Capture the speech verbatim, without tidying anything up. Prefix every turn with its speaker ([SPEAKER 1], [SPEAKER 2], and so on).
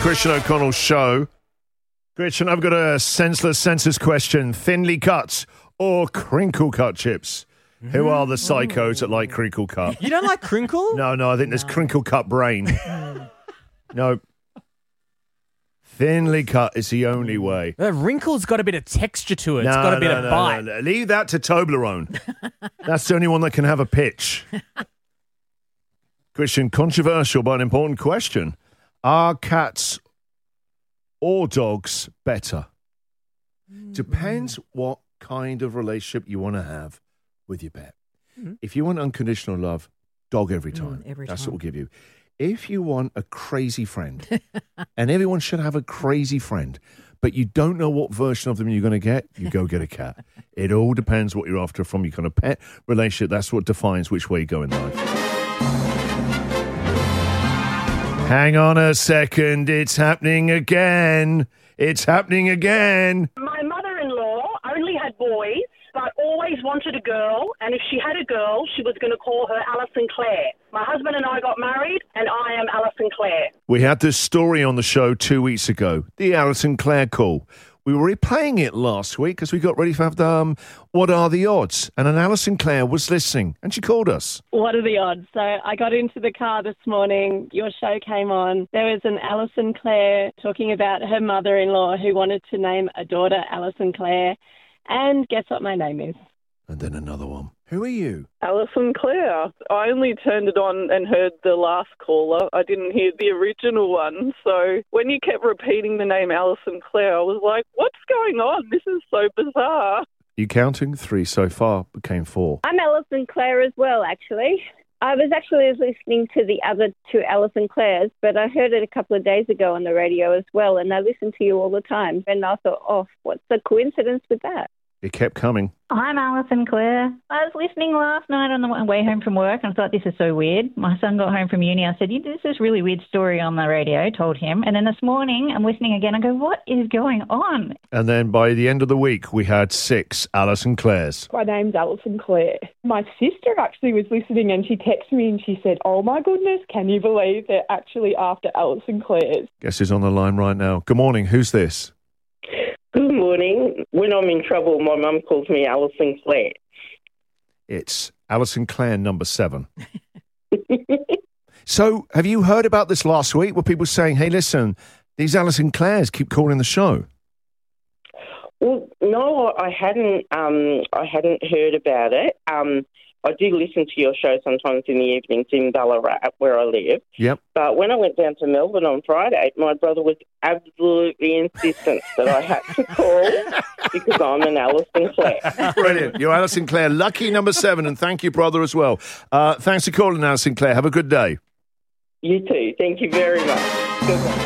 [SPEAKER 1] Christian O'Connell's show. Christian, I've got a senseless census question. Thinly cut or crinkle cut chips? Mm. Who are the psychos that like crinkle cut?
[SPEAKER 2] You don't like crinkle?
[SPEAKER 1] No, no, I think no. there's crinkle cut brain. No. Thinly cut is the only way.
[SPEAKER 2] The wrinkle's got a bit of texture to it.
[SPEAKER 1] No,
[SPEAKER 2] it's got a bit
[SPEAKER 1] no,
[SPEAKER 2] of
[SPEAKER 1] no,
[SPEAKER 2] bite.
[SPEAKER 1] No, no. Leave that to Toblerone. That's the only one that can have a pitch. Christian, controversial but an important question. Are cats or dogs better? Mm. Depends what kind of relationship you want to have with your pet. Mm. If you want unconditional love, dog every time.
[SPEAKER 2] Mm, every
[SPEAKER 1] That's
[SPEAKER 2] time.
[SPEAKER 1] what we'll give you. If you want a crazy friend, and everyone should have a crazy friend, but you don't know what version of them you're going to get, you go get a cat. It all depends what you're after from your kind of pet relationship. That's what defines which way you go in life. Hang on a second. It's happening again. It's happening again.
[SPEAKER 3] My mother-in-law only had boys, but always wanted a girl. And if she had a girl, she was going to call her Alison Claire. My husband and I got married, and I am Alison Claire.
[SPEAKER 1] We had this story on the show two weeks ago, the Alison Claire call. We were replaying it last week because we got ready for the, um, What Are the Odds? And an Alison Claire was listening, and she called us.
[SPEAKER 4] What are the odds? So I got into the car this morning. Your show came on. There was an Alison Claire talking about her mother-in-law who wanted to name a daughter Alison Claire. And guess what my name is?
[SPEAKER 1] And then another one. Who are you?
[SPEAKER 5] Alison Claire. I only turned it on and heard the last caller. I didn't hear the original one. So when you kept repeating the name Alison Claire, I was like, what's going on? This is so bizarre.
[SPEAKER 1] You counting? Three so far, became four.
[SPEAKER 4] I'm Alison Claire as well, actually. I was actually listening to the other two Alison Claires, but I heard it a couple of days ago on the radio as well, and I listen to you all the time. And I thought, oh, what's the coincidence with that?
[SPEAKER 1] It kept coming.
[SPEAKER 6] I'm Alison Claire. I was listening last night on the way home from work and I thought, this is so weird. My son got home from uni. I said, this is a really weird story on the radio, told him. And then this morning, I'm listening again. I go, what is going on?
[SPEAKER 1] And then by the end of the week, we had six Alison Claires.
[SPEAKER 7] My name's Alison Claire. My sister actually was listening and she texted me and she said, oh my goodness, can you believe they're actually after Alison Claire's?
[SPEAKER 1] Guess who's on the line right now? Good morning. Who's this?
[SPEAKER 8] Good morning. When I'm in trouble, my mum calls me Alison Claire.
[SPEAKER 1] It's Alison Claire number seven. So, have you heard about this last week? Were people saying, hey, listen, these Alison Claires keep calling the show?
[SPEAKER 8] Well, no, I hadn't. Um, I hadn't heard about it. Um, I do listen to your show sometimes in the evenings in Ballarat, where I live.
[SPEAKER 1] Yep.
[SPEAKER 8] But when I went down to Melbourne on Friday, my brother was absolutely insistent that I had to call because I'm an Alison Claire.
[SPEAKER 1] Brilliant. You're Alison Claire, lucky number seven, and thank you, brother, as well. Uh, thanks for calling, Alison Claire. Have a good day.
[SPEAKER 8] You too. Thank you very much. Goodbye.